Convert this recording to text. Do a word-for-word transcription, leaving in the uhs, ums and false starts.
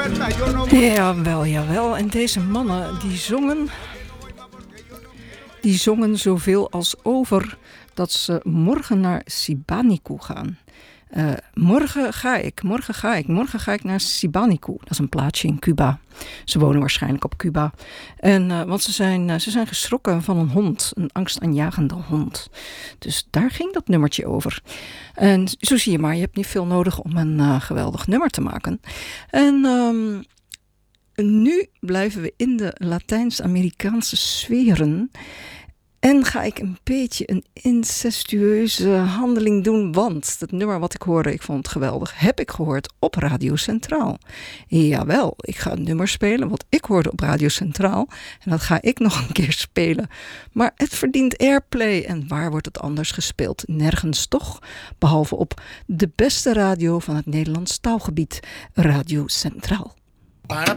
Jawel, jawel. En deze mannen die zongen, die zongen zoveel als over dat ze morgen naar Sibaniku gaan. Uh, morgen ga ik, morgen ga ik, morgen ga ik naar Sibaniku. Dat is een plaatsje in Cuba. Ze wonen waarschijnlijk op Cuba. En, uh, want ze zijn, uh, ze zijn geschrokken van een hond, een angstaanjagende hond. Dus daar ging dat nummertje over. En zo zie je maar, je hebt niet veel nodig om een uh, geweldig nummer te maken. En um, nu blijven we in de Latijns-Amerikaanse sferen. En ga ik een beetje een incestueuze handeling doen, want dat nummer wat ik hoorde, ik vond het geweldig, heb ik gehoord op Radio Centraal. Jawel, ik ga een nummer spelen wat ik hoorde op Radio Centraal en dat ga ik nog een keer spelen. Maar het verdient airplay en waar wordt het anders gespeeld? Nergens toch, behalve op de beste radio van het Nederlands taalgebied, Radio Centraal. Para